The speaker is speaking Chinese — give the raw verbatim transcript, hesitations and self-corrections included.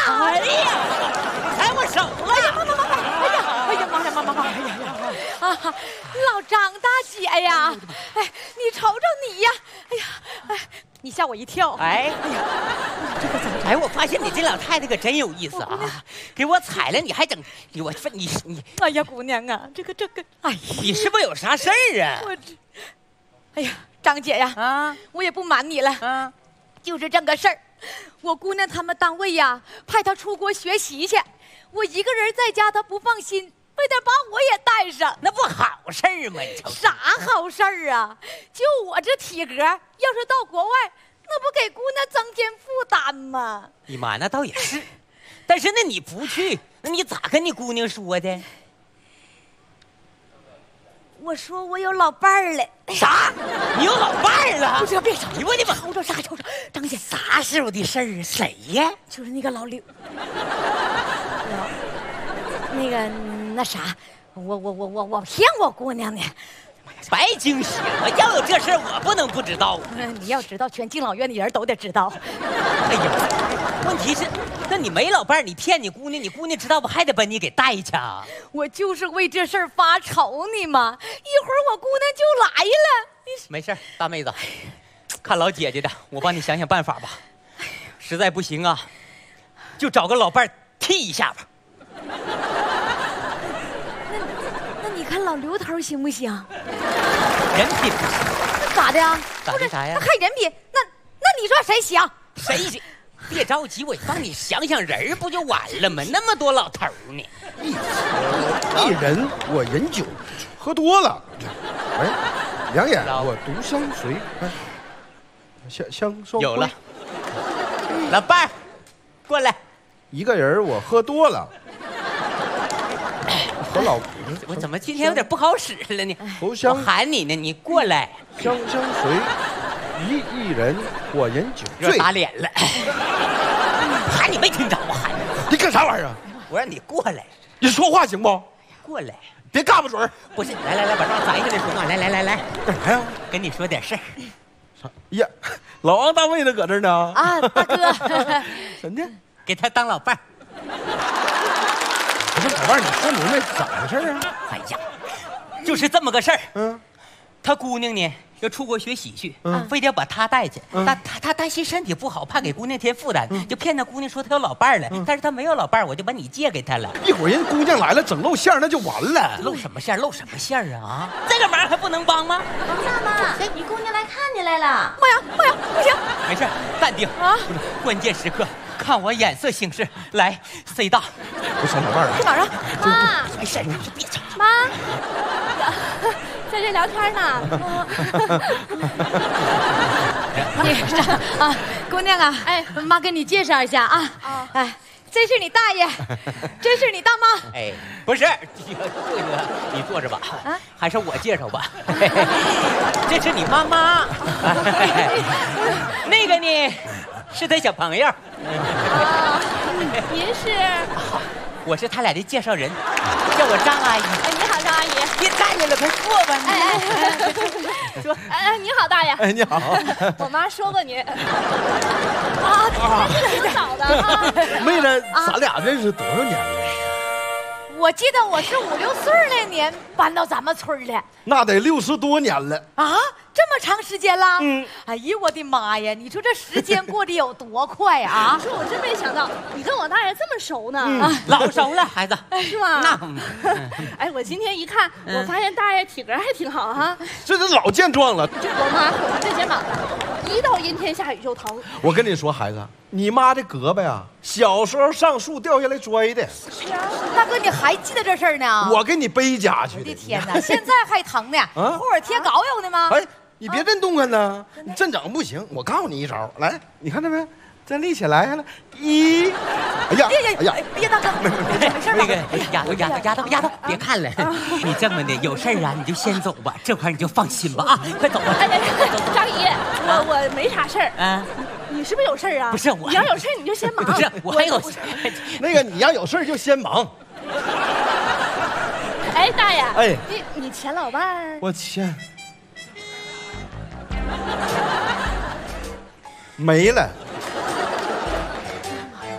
哎呀，踩我手了！ 哎呀妈妈妈妈！哎呀哎呀妈呀妈妈妈！哎呀呀！啊，老张大姐呀，哎，你瞅瞅你呀！哎呀，哎，你吓我一跳！ 哎，哎呀，这个怎么？哎，我发现你这老太太可真有意思啊！给我踩了，你还整给我分你你！ 哎呀，姑娘啊，这个这个，哎呀， 你是不是有啥事儿啊？ 我这，哎呀，张姐呀， 啊， 我也不瞒你了， 啊， 就是这个事儿。我姑娘他们单位呀，派她出国学习去，我一个人在家，她不放心，非得把我也带上。 那不好事儿吗？你瞅啥好事儿啊？就我这体格，要是到国外，那不给姑娘增添负担吗？ 你妈那倒也是，但是那你不去，那你咋跟你姑娘说的？ 我说我有老伴儿了。 啥？你有老伴儿了？ 不是，别吵！ 你我的妈！ 瞅瞅啥瞅瞅，张姐， 啥时候的事儿啊？谁呀？ 就是那个老刘。那个那啥，我我我我我骗我姑娘呢。 白惊喜了！要有这事儿，我不能不知道。 你要知道，全敬老院的人都得知道。 哎呀，问题是，那你没老伴儿，你骗你姑娘，你姑娘知道不还得把你给带去啊？ 我就是为这事儿发愁呢嘛，一会儿我姑娘就来了。 没事儿，大妹子，看老姐姐的，我帮你想想办法吧。实在不行啊，就找个老伴儿替一下吧。 那你看老刘头行不行？ 人品那咋的呀？ 咋的啥呀？ 那看人品，那那你说谁行？ 谁行？别着急，我帮你想想人不就完了吗？那么多老头呢。 一人我饮酒，喝多了。哎，两眼我独相随。哎，相相双。 有了，老伴儿，过来。 一个人我喝多了。和老我怎么今天有点不好使了呢？ 头相我喊你呢，你过来。 相相随，一一人我饮酒醉。打脸了。喊你没听着，我喊你。 你干啥玩意儿？ 我让你过来。 你说话行不？ 过来。 别嘎巴嘴儿。 不是，来来来，把这咱一个人说话。来来来来， 干啥呀？ 跟你说点事儿。 啥呀？老王大妹子搁这儿呢。 啊，大哥。 怎的？ 给他当老伴儿。 不是老伴儿，你说明白咋回事啊？ 哎呀，就是这么个事儿。 嗯， 他姑娘呢要出国学习去， 嗯， 非得要把他带去。 嗯， 他他他担心身体不好，怕给姑娘添负担，嗯，就骗他姑娘说他有老伴儿了。嗯，但是他没有老伴儿，我就把你借给他了。 一会儿人姑娘来了，整露馅儿那就完了。 露什么馅儿？露什么馅儿啊？啊，这个忙还不能帮吗？ 王大妈，你姑娘来看你来了。 妈呀妈呀，不行！ 没事，淡定啊！关键时刻看我眼色行事，来 C 大。 不是老伴儿， 去哪儿啊？ 妈， 没事，别吵。 妈，在这聊天呢。 你啊，姑娘啊，哎，妈给你介绍一下啊。啊，哎，这是你大爷，这是你大妈。 哎，不是，这个你坐着吧。啊，还是我介绍吧。这是你妈妈。那个呢，是他小朋友。 啊，您是？ 我是他俩的介绍人，叫我张阿姨。 哎，你好，张阿姨。 别站着了，快坐吧。 哎哎，说，哎，你好，大爷。 哎，你好。 我妈说过您。啊，真是挺早的啊。 妹子，咱俩认识多少年了？ 我记得我是五六岁那年搬到咱们村的。 那得六十多年了啊！这么长时间了？ 嗯。 哎呀，我的妈呀！你说这时间过得有多快啊！ 你说我真没想到，你跟我大爷这么熟呢。 嗯，老熟了，孩子。 是吗？ 那， 哎，我今天一看，我发现大爷体格还挺好哈。 这都老健壮了。 我妈可不这肩膀的，一到阴天下雨就疼。 我跟你说，孩子，你妈这胳膊呀，小时候上树掉下来摔的。 是啊， 大哥，你还记得这事儿呢？ 我给你背家去的。 我的天哪，现在还疼呢？ 啊， 后耳贴膏有呢吗？ 哎，你别震动弹呢，你震整不行。我告诉你一招，来，你看到没？再立起来了，一，哎呀， 哎呀，哎呀，大哥，没没事吧？ 那个丫头，丫头，丫头，丫头，别看了，你这么的有事儿啊，你就先走吧，这块你就放心吧啊，快走吧。 哎哎，张姨，我我没啥事儿啊，你是不是有事儿啊？ 不是我， 你要有事儿你就先忙。 不是我还有事， 那个你要有事就先忙。 哎，大爷， 哎， 你你前老伴儿， 我钱没了。